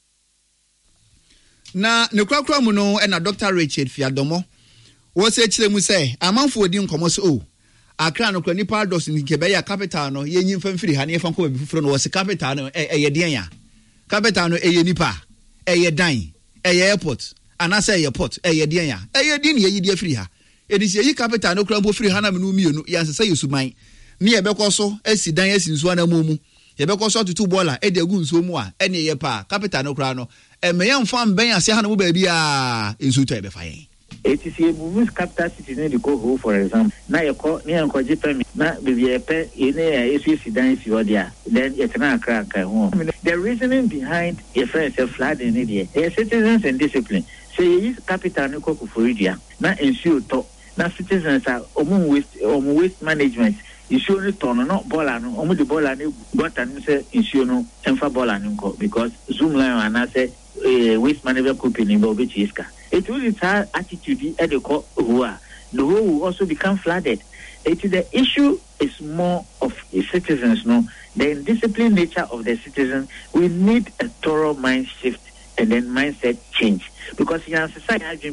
Na ne kwakwa mu no na Doctor Richard Fiadomo was a chile mu say amanfo odi nkomo so o Accra no kwani paradox ni kebe ya capital no ye nyim famfiri ha ne fa nko bifufuro no was capital no e ye den ya capital no e ye nipa e ye dan e ye airport anasa ye port e ye den ya e ye din ye yidi afiri ha e di se yi capital no kra mbo firi ha na me no mienu ya sesa yesuman ne ye bekoso asi dan asi nso na momu ye bekoso tutu bola e de gu nso mu a e ne ye pa capital no kra no e me ye mfa mben ase ha na mo ba bia ensu to e be fa yen. It is a movie capital city near the Coho, for example. Now you call near Koji permit. Now, baby, a pay in a S U C dance you are there. Then it's not a crack at home. The reasoning behind a friend is flood in India. Citizens and discipline. So, is capital no coco for India. Now, ensure to. Now, citizens are omu waste, omu waste management. Issue no turn, not bola no. Omu the bola no. Got and say issue no. Enfa bola no because Zoom line and I say waste management company will be chiska. It will its attitude at the court who are the whole will also become flooded. It is the issue is more of citizens, no, the indisciplined nature of the citizens. We need a thorough mind shift and then mindset change. Because in our society,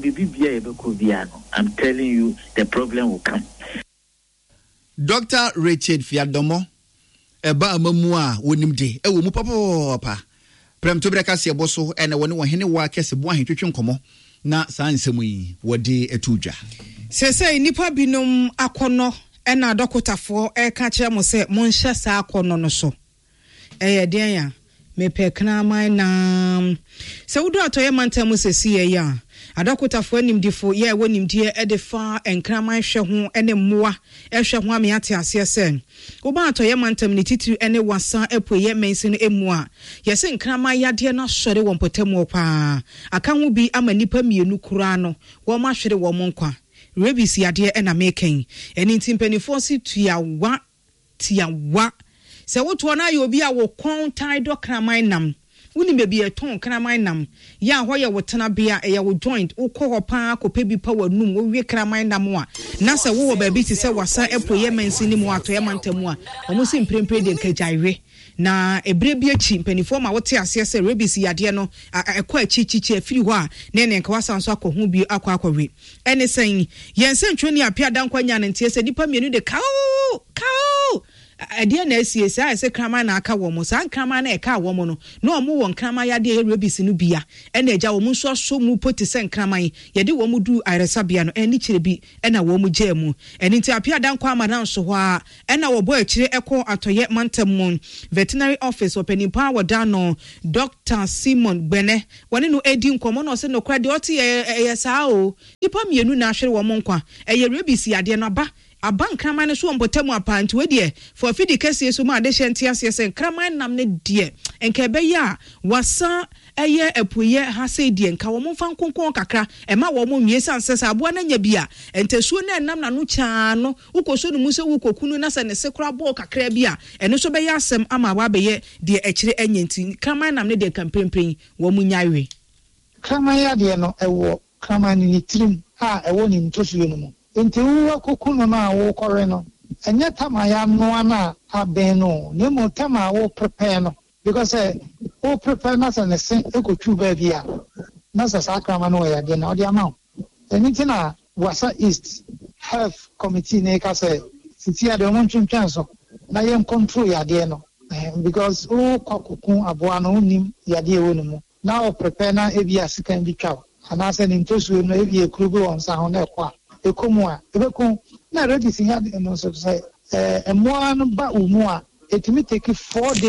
I'm telling you, the problem will come. Doctor Richard Fiadomo, eba amamua wonimde e wo mu papa prem to breka se boso ene woni wo hene wa kese bo ahentwetwe nkomo na saa nsemu yi wode etudwa sese nipa binom akono ena dokotafo e ka kire mo se mo nhye saa akono no so eye den ya me pekna man na se wudu atoye mantam sesi ye ya adokotafo animdifo ye wonimdie e de fa enkraman hwe ho ene mmoa e hwe ho ame ate ase ese oba atoye mantam ni titiri ene wasa epoye mensin emu a yese enkraman yade na sore won potamu pa aka ho bi ama nipa mienu kura no wo ma hwere wo nkwa rabies yade e na meken eni ntimpanifo si tuawa tiawa se woto na yo bi a wo kon tai do kraman nam wuni bebi eton kraman nam ya hoye wotena bia e ya wo joint ukọ pa akọpe bi pa wanum wo wie kraman nam a na se wo bebi ti se wasa epoye mensi ni mu ato ye mantamu a omo si mprempre de nkajaiwe na ebre bi achi mpanifo ma wote ase se rabies yade no ekọ achi chichi afiri ho a ne ne nka wasa nso akọ hu bi akọ akọwe ene sen yense ntweni apia dankwanya ne ntie se dipa mienu de kaw kaw Adia na esi esi a se krama na aka wo mo san krama na eka wo mo no no omo won krama ya de rabies no bia e na eja wo mo so so mu poti sen krama yi ye de wo mo du aresabia no eni kire bi e na wo mo gya mu eni nti apia dan kwa amadan so ho a e na wo bo akire eko atoye mantam veterinary office opening power da no Doctor Simon Bene woni no edi nkomo no se no kwa de oti ye sa o ipa mienu na ahwere wo mo nkwa e ye rabies yade no ba Aban kraman so mpotamu apanti we de for fidi kese so ma de hyente ase se kraman nam ne de enka be ya wasa eye epoye ha se de enka wo mfa nkonkon kakra e ma wo mo nwie sanse sa abo na nya bia entesuo na nam na no cha no ukoso no mu se ukokunu na se ne se kra bo kakra bia eno so be ya asem ama wa be ye de ekire enyanti kraman nam ne de kampempren wo mu nyawe kraman ya de no ewo kraman ni trim ha ewo ni ntosuo no mu Enti uwa kukuno na wo kore no enye tama ya no na aben no ne mo tama wo prepare no because eh wo prepare na se ne se ekotu ba bia na sa sakrama no ya de na odi ama enti na wasa east health committee ne ka se siti ya de mo ntwentwen so na ye control ya de no because wo kokukun aboa no nim ya de wo no mo na wo prepare na ebia sikan bi twa ana se ne ntosu no ebia kurugo on sa ho na kwa ekomua ebekon na ready si ya no so say eh emoa no ba umu a etimi take four days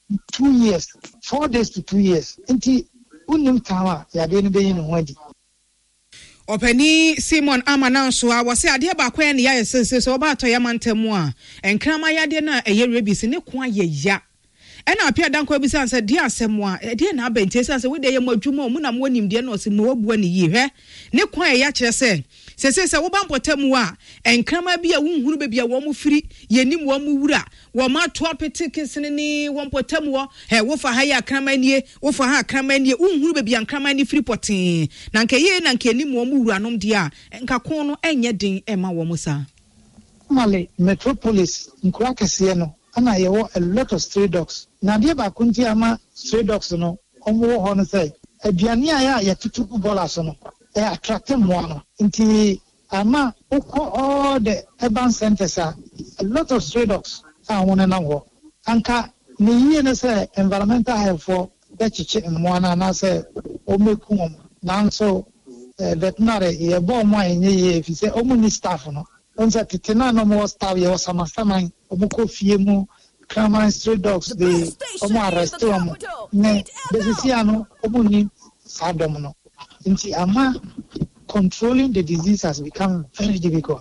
two years, four days to two years. Until unim tawa ya deni be yin wadi. Openi Simon Amananso a wase ade ba kwa ne ya yesese so ba to yamantamu a enkrama ya de na eye rebis ne kwa ye ya ena apia danko bi san se de asem a de na abenti san se we de ye madwuma mu na mo nim de na o se mo wabu ani yi hwe ne kwa ye ya kire se sese se wo ba mpotamu a enkrama bi a wunhuru be bia wo mo firi ye nim wo mo wura wo ma to apete kesene ni wo mpotamu wo he wo fa ha ya krama nie wo fa ha krama nie wunhuru be bia krama ni firi poten na nke ye na nke nim wo mo wura nom de a nka kon no enye din e ma wo mo sa male metropolis nkura kese no ana ye wo a lot of stray dogs na de ba kunti ama stray dogs no omo ho no say aduane a ya yatutu bola so no e attract mo no nti ama uko all the urban centers are a lot of stray dogs are one na wo anka ni yie na say environmental health for the chiche mo na na say o meku mo na so veterinary ye bo mo enye ye fi say o mo ni staff no once titina no mo staff ye o sama sama o mo ko fie mu crime stray dogs they o mo arrest o ne desisiano o mo ni sadom no nti ama controlling the disease has become very difficult.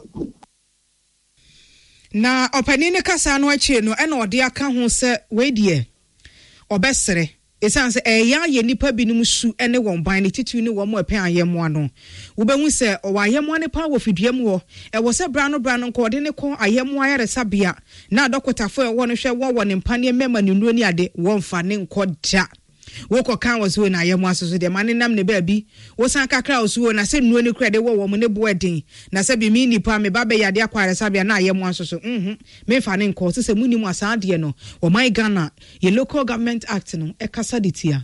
Na opani ne kasa no achi no e na ode aka ho se we die obesere esan se eya ye nipa binum su ene won ban ne titu ne won mo epen ayemo ano wo behu se o ayemo ne pa wo fiduam wo e wo se bra no bra no ko de ne ko ayemo ayaresa bia na dokotafo e wo no hwe wo wo ne mpane mema ne nuo ni ade wo mfa ne nkoda woko kan was we na yemu asoso de mane nam ne ba bi wo san kakra osuo na se nuo ne kura de wo wo ne bo edin na se bi mi nipa me ba be yade akware sabia na yemu asoso mhm me fa ne nko se muni mu asan de no o my Ghana ye local government act no e kasa de tia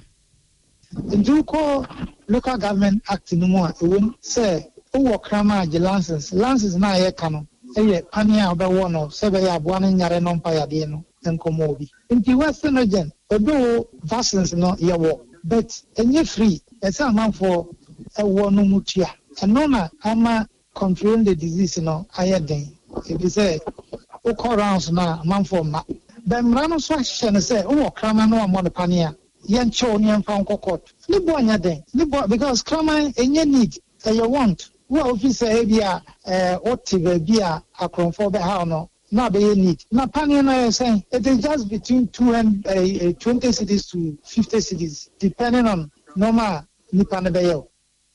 nduko local government act no mo a ewom se wo krama age license license na ye ka no eye pania obewo no se be ya aboa no nyare no mpa yade no enkomo obi nti western region odo vaccines no ye wo but enye free esa man for e wo no mutua eno na ama control the disease no ayeden e be say o call rounds na man for ma bemra no so ahye no say wo krama no amo no pania yen cho ni emfa nkokot ni bo anya den ni bo because krama enye need e you want wo officer e bia eh otive bia akronfo be ha no na be need na panel na saying it is just between two and uh, twenty cities to fifty cities depending on normal nipa na be yo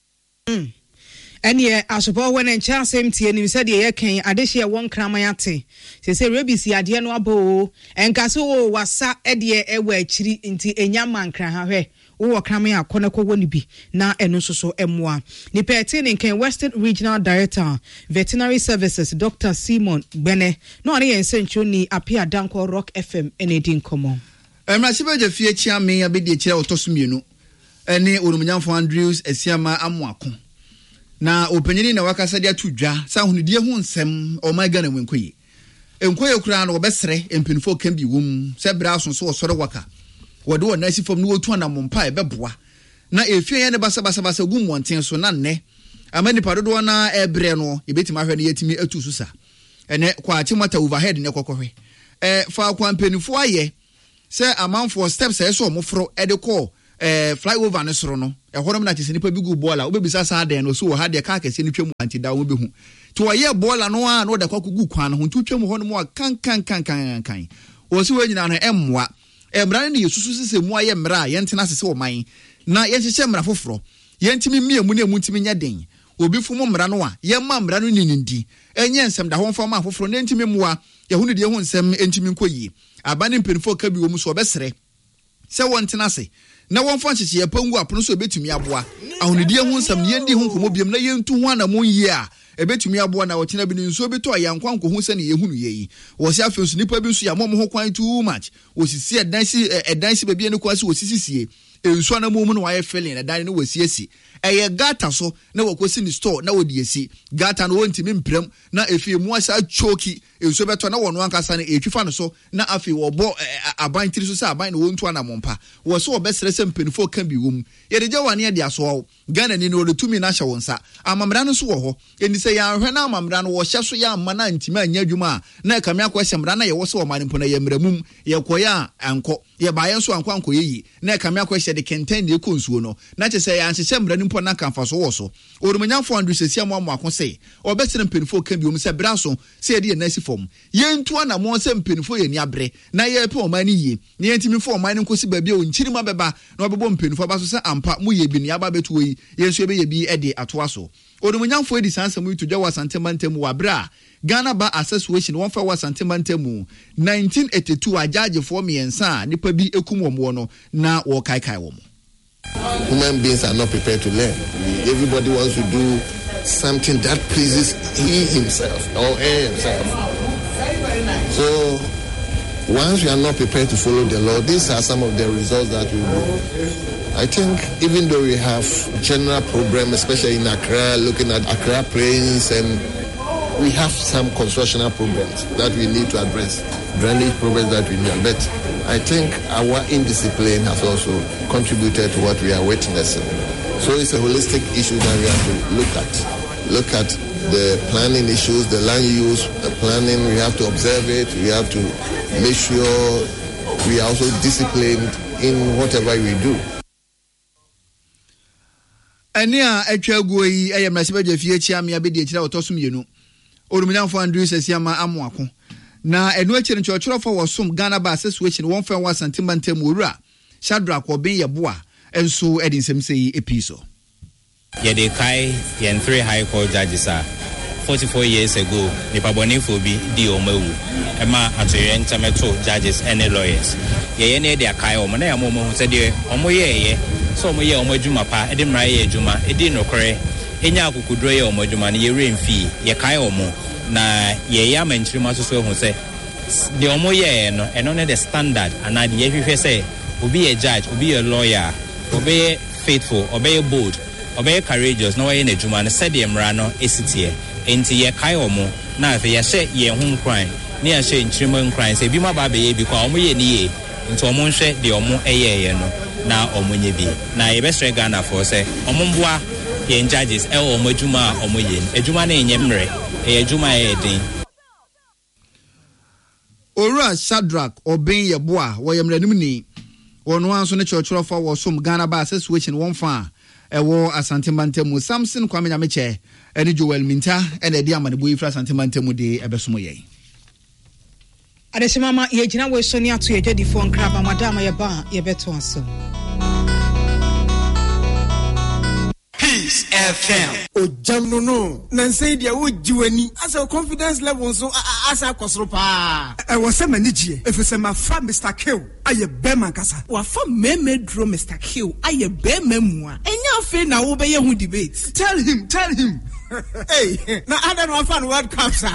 mm ene asopo when en cha same tie ni said ye ken adehye won kraman ate se se rebisi ade no abo enka so wo wasa ede e wa akiri nti enyama nkran ha hwe wo kraman akona ko woni bi na eno so so emoa ni pete ni ken Western Regional Director Veterinary Services Doctor Simon Bene no ane yen sencho ni apia danko Rock F M enedin komo emra sibeje fie chia me abedi kire otosumienu ene orumnyamfo Andrews esiama amoako na opanyini na wakasa dia tudwa sa hunudie ho nsem o my Ghana wenkoyi enkoye kura na obesere empinfo kan bi wom se bra so so osore waka wode wona asifom no wotu na mompa e beboa na efie ye ne basa basa basa gum wonten so na nne amani padodo na ebre no ebetima hwe ne yetimi atu susa ene kwa chimata overhead ne kokohwe eh fa kwa mpenifo aye se amanfo steps e so omofro e de call eh flyover ne soro no e horom na tese nipa bi gu bola obebisa sa den no so wo ha de ka kase ni twemu anti da wo be hu to waye bola no a no da kwa kugu kwan no ho twemu ho no mo kan kan kan kan kan wo si we nyina no emmoa emra ne yesusu sese mu aye mra ye ntena sese wo man na ye hyehyɛ mra foforo ye ntimi mie mu ne mu ntimi nya den obi fu mu mra no a ye ma mra no ninindi enye nsɛm da ho mfa ma foforo ne ntimi mua ye hu ne de ho nsɛm ntimi nkoyi abane mpenfo ka bi wo mu so obesere se wo ntena se na won fa nhye pangu apono so ebetumi aboa ahonidie ho nsam ne yendi ho nkomo biem na yentu ho na mon yi a ebetumi aboa na wokyena bi nso beto ayankwa nko se ne yehunu yeyi wo se afensu nipa bi nso ya mom ho kwan too much osisi edan si edan si bebie ne kwase osisi sie ensu na mom no waye feeling na dan ne wasiesi eye gata so na wakosi ni store na wodi esi gata no wontimi mprem na efie mu asa choki ensu beto na wono ankasa na etwifa no so na afi wo bo aban tiri so se aban na wontu ana mompa wo se obesere se mpenifo kan bi wom ye de gyawane de aso Ghana ni no de tumi na hye wonsa amamra no so wo ho eni sɛ yɛn hwɛ na amamra no wɔhyɛ so yɛ amma na ntima anya adwuma na kamia kɔ hyɛ mra na yɛwɔ sɛ ɔman mpo na yɛ mramum yɛkɔyɛ a ankɔ yɛ baayɛ so ankɔ ankɔ yɛyi na kamia kɔ hyɛ de kɛntɛn de ɛkɔ nsuo no na kyɛ sɛ yɛn hyehyɛ mra no mpo na kamfa so wɔ so orumanyafo Andrew Sesia mo amo akɔ sɛ ɔbɛsere mpenfo ka biom sɛ bra so sɛ yɛde yɛn nasi fam yɛntu ana mo sɛ mpenfo yɛ ni abre na yɛpɛ ɔman ni yie na yɛntimi fo ɔman no nkosi baabi a ɔnkyiri ma bɛba na ɔbɛbɔ mpenfo aba so sɛ ampa mo yɛ bi ne aba bɛto yi yɛn so yɛbɛyɛ bi ɛde atoa so orumanyafo edi sansa mu to dwa wasantema ntemu wa bra Ghana Bar Association one fa wasantema ntemu nineteen eighty-two ajaje for miensa nipa bi ekum wo no na wo kai kai wo. Human beings are not prepared to learn. Everybody wants to do something that pleases he himself or her himself. So once you are not prepared to follow the law, these are some of the results that we do. I think even though we have general problems, especially in Accra, looking at Accra Plains, and we have some constructional problems that we need to address, drainage problems that we need. But I think our indiscipline has also contributed to what we are witnessing. So it's a holistic issue that we have to look at. Look at the planning issues, the land use the planning. We have to observe it. We have to make sure we are also disciplined in whatever we do. Ania etwa guoyi eye mrasibaje fie chia me abedi akira otosom yenu orumnyamfo Andrew Sesia ma amoako na enu akire nchorofo wosom Ghana Bar Association won fa wa santima ntem wura Shadrack Obin yeboa enso edi nsem sei episo ye de kai yen three high court judges are forty-four years ago nipa bonifo bi di omawu ema atoye ntameto judges and lawyers ye ye ne de kai o mo na ya mo mo se de omo ye ye so mo ye omo adwuma pa e de mra ye adwuma e di nokore enya akukudro ye omo adwuma ne ye remfi ye kai omo na ye ya manchirima so so hu se de omo ye no eno ne the standard and ade ye hwehwe se obi ye judge obi ye lawyer obi ye faithful obi ye bold obi ye courageous no ye na adwuma ne se de mra no esitie enti ye kai omo na afi ye hye ye hu nkran ne ye hye nchirima nkran se bi ma ba be ye bi kwa omo ye ni ye enti omo nhwe de omo eye ye no na omonye bi na ye besre Ghana for say omomboa ye judges e omo adwuma omo ye adwuma na enye mre e adwuma e din Ora Shadrack Obin yeboa wo ye mranim ni wono anso ne chorchorofo wo som Ghana Bar Association won fa e wo asantemantemu Samson Kwame Nyameche ene Joel Minta ene de amanebo ifra asantemantemu de ebesomo ye Adesimama ye gina we so ni ato ye jadi fo nkraba madama ye ba ye beto aso Peace F M. O jamno no. Nansay dia wo jiwani. Asa confidence level so asa kwosoro pa. E wo se manijie. Efese ma fa Mister Q. Aye bema kasa. Wa fa meme dro Mister Q. Aye bema mu a. Enya afi na wo be ye hu debate. Tell him, tell him. Hey, na other one fan World Cup sir.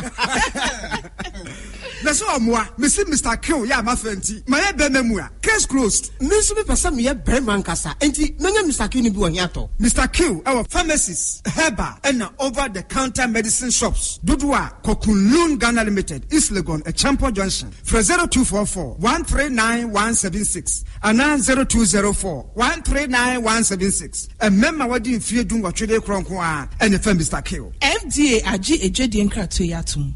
Na so amwa, me see Mister Q ya ma fenti. Ma ye bema mu a. Case closed. Me so be person me ye bema kasa. Enti na nya Mister Q ni bi wo hiato. Mister Q our pharmacies, herbal, and over-the-counter medicine shops. Dudua, Kokunlun Ghana Limited, East Legon, a Champion Junction. For zero two four four, one three nine one seven six. And now zero two zero four, one three nine one seven six. And member what you feel doing what you do, and the firm Mister Q. F D A, Aji, a J D N Kratuyatum.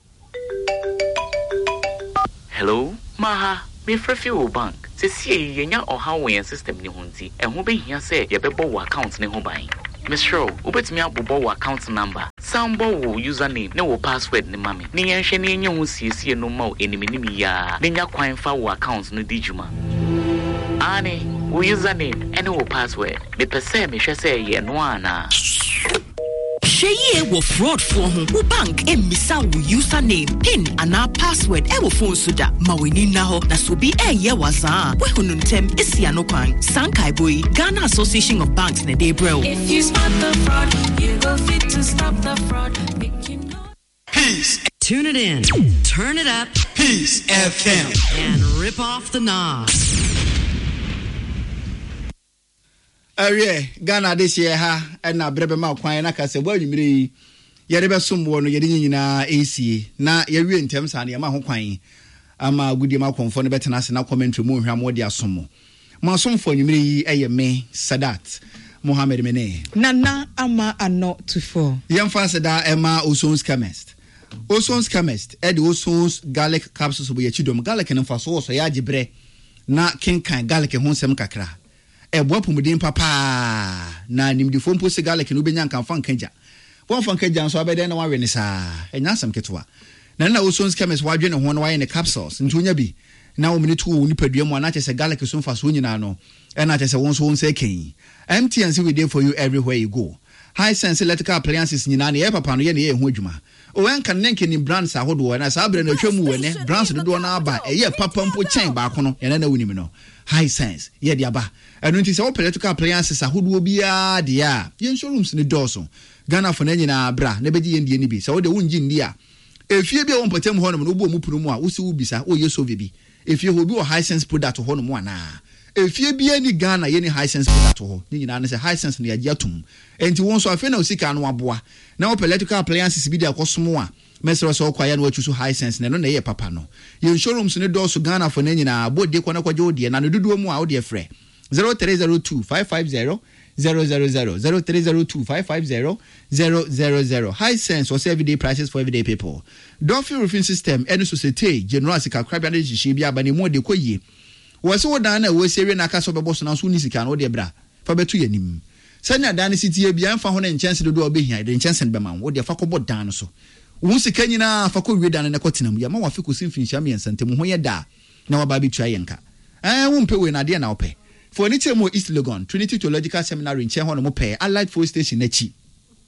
Hello, Maha, me Frefio Bank. Se see yenya or how we system ni hunti and who be here say ye bebo account ne ho ban Miss Show ubetimi abobo account number sambo wo username ne wo password ne mame ne yenhwe ne yenye ho siesie no ma enimi ni ya ne nya kwan fa wo account no dijuma ani wo username and wo password me pese me hwe say ye no ana Sheye wo fraud for ho wo bank e misa wo username pin ana password e wo phone so da ma weni na ho na so bi e ye waza we hunu ntem isia no kwan sankai boy Ghana Association of Banks na dey bro. If you spot the fraud you go fit to stop the fraud. Peace. Tune it in, turn it up. Peace F M and rip off the knob. Aye, Ghana this year ha na brebe ma kwan na kase bo anwumire ye de besom wo no ye de nyina esi na ye wie ntem sa na ye ma ho kwan ama gudi ma konfo no betena se na commentary mu hwa mo de asom mo asomfo anwumire yi eye me Sadat Mohammed Mene. Nana ama ano to four. Yemfa da Emma Oson's chemist. Oson's chemist, Eddie Oson's garlic capsules with chidom, garlic and faso, so ya jibre, na kinkan garlic and honsem kakra. E wapumudin papa, na nim di phone post garlic and ubenyan kan fan kenja. One fan kenja, so I bet one renisa, and yasam ketwa. Nana Oson's chemist, why drink one wine in the capsules, and tunyabi. Now we need to nipeduam one as a garlic soon for Sunyanano, and at as a once won't say king. M T N C we there for you everywhere you go. High sense electrical appliances in Nani Epapano Yeni Hujuma. O one can link in brands a hodo and as Abra no Chomu, brands the door now by a year papa put chain bacono and then a winimino. High sense, ye diaba. And when it is all electrical appliances, a hood will be a dear. Yen showrooms in the dorsal. Ghana for Nena bra, nebedi and Yenibi, so the wound in dear. If you be on Potem Honum, no Mupuruma, Usu Bisa, or Yosovibi. If you will be a high sense product to Honum one. If you be any Ghana, any high sense product to her, you know, high sense near Yatum. And to one so I feel no sick and waboa. Now, electrical appliances be there cost more. Messer so quiet what you so high sense, and no, papa no. You showrooms in the doors to Ghana for Nina, both de Quanaco Jodi, and I do more out there, Frey. zero three zero two five five zero zero zero zero zero three zero two five five zero zero zero zero. High sense was everyday prices for everyday people. Dolphin roofing system, any society, general Sika Crabian Shibia, but more de Koye. Was so done a way serious Nakaso Boss and Sunisikan or de Bra, for betu yanim. Sanya Dani City, beyond found and chance to do a behind the chance and Beman, what the Fakobot down so. Once a Kenyana Fako read in a cottonum, Yamawa Fikus in Finchami and Santamuya da. Now a baby trianka. I won't pay when I dare now pay. For any more East Legon, Trinity Theological Seminary in Chehon Mope, Allied Force Station Nechi.